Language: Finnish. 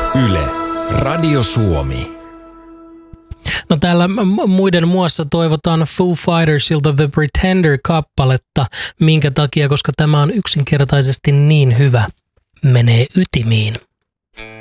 Yle, Radio Suomi. No täällä muiden muassa toivotaan Foo Fightersilta The Pretender-kappaletta. Minkä takia? Koska tämä on yksinkertaisesti niin hyvä. Menee ytimiin.